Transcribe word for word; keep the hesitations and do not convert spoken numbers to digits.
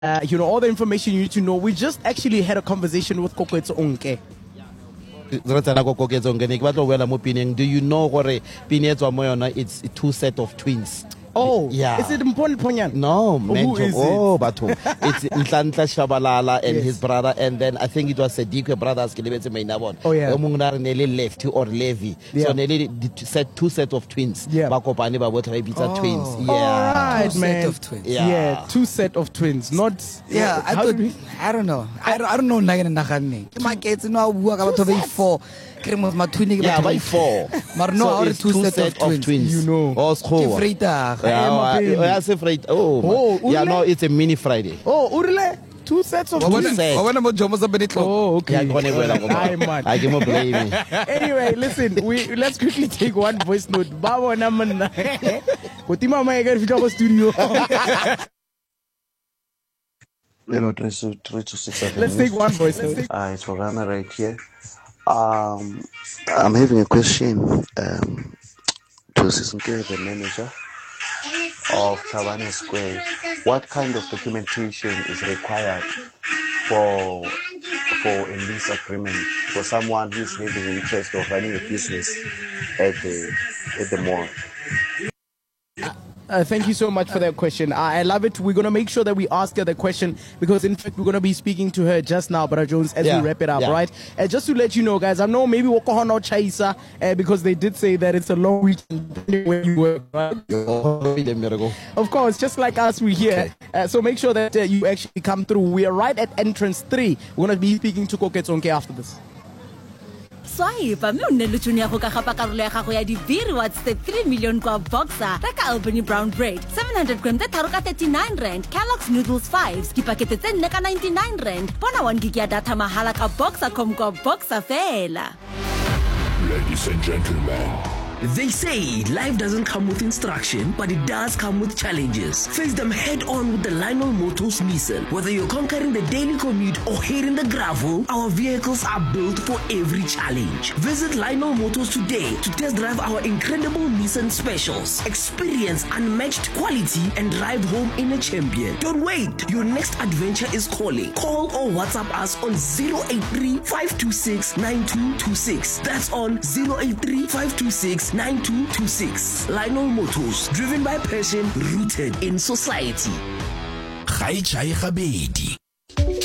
uh, you know, all the information you need to know. We just actually had a conversation with Koketso Onke. Do you know what it's two set of twins? Oh, yeah. Is it important, Ponyan? No, man. Who is oh, it? but it's Ntlantla Shabalala and Yes. his brother, and then I think it was Sedikwe brothers. Oh, yeah. Nearly left or Levi. Yeah. So nearly set two set of twins. Yeah. Bakopani Babotrai pizza Oh. twins. Yeah. All right, Two man. set of twins. Yeah. Yeah, two set of twins. Not. Yeah, I how thought, did we- I don't know. I don't, I don't know nagana nagane. My kids no work about to be four. Kremo ma twinning Yeah, by four. Mar no, so our it's two two set set of of twins. twins. You know. Oh, Ke school. Freitag. Yeah, my oh, baby. I- I say Friday. Oh, Oh, yeah, Ule? no, it's a mini Friday. Oh, Urle, two sets of Two twins. sets. Wa bona mo jomo sa benetlo. Oh, okay. Yeah, kone kwela ngoma. Hi, man. I give him blame. Anyway, listen, we let's quickly take one voice note. Babo na manna. Kotima ma ega fika ko studio. Hello, three to six. Let's take one voice note. Uh, it's Rana right here. Um, I'm having a question um, to Sisinke, the manager of Tabane Square. What kind of documentation is required for for a lease agreement for someone who's having an interest of running a business at the at the mall? Uh, thank you so much for that question. I, I love it. We're going to make sure that we ask her the question because, in fact, we're going to be speaking to her just now, Brother Jones, as Yeah, we wrap it up, yeah. right? Uh, just to let you know, guys, I know maybe Wokohono Chaisa uh, because they did say that it's a long weekend where you work, right? Of course, just like us, we're here. Okay. Uh, so make sure that uh, you actually come through. We are right at entrance three. We're going to be speaking to Koketso Onke after this. Swaipa mme o nne le tšhono ya go ka gapa karolo ya gago ya di-beer watts the three million kwa Boxer. Reka Albany brown bread seven hundred grams tse tharo ka thirty-nine rand. Kellogg's noodles fives dipakete tse nne ka ninety-nine rand. Bona one gig ya data mahala ka Boxer com kwa Boxer fela. Ladies and gentlemen, they say life doesn't come with instruction, but it does come with challenges. Face them head on with the Lionel Motors Nissan. Whether you're conquering the daily commute or hitting the gravel, our vehicles are built for every challenge. Visit Lionel Motors today to test drive our incredible Nissan specials. Experience unmatched quality and drive home in a champion. Don't wait. Your next adventure is calling. Call or WhatsApp us on zero eight three, five two six, nine two two six. That's on zero eight three, five two six, nine two two six. Lionel Motors, driven by passion, rooted in society. Chai Chai Khabedi.